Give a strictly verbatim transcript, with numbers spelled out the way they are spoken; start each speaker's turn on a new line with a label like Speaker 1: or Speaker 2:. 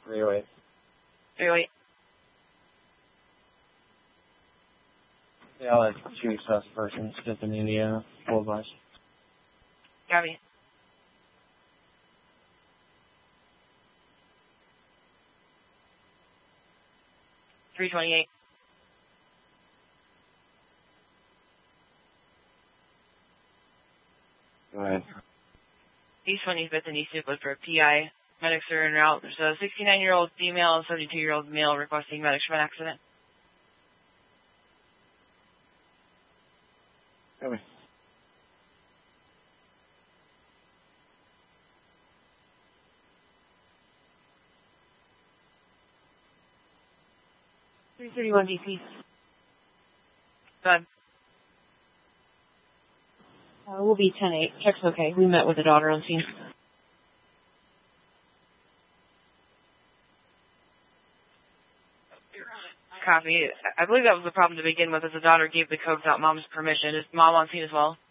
Speaker 1: three oh eight.
Speaker 2: three oh eight.
Speaker 1: Yeah, like two suspects person, Smith in Indiana, full bus.
Speaker 2: Copy. three twenty-eight.
Speaker 1: Go ahead.
Speaker 2: East twenty-fifth and East Euclid for P I. Medics are en route. There's a sixty-nine-year-old female and seventy-two-year-old male requesting medics from an accident.
Speaker 1: Copy.
Speaker 2: three thirty-one D C. Go ahead. Uh, we'll be ten eight. Check's okay. We met with the daughter on scene. Copy. I believe that was the problem to begin with, as the daughter gave the code without mom's permission. Is mom on scene as well?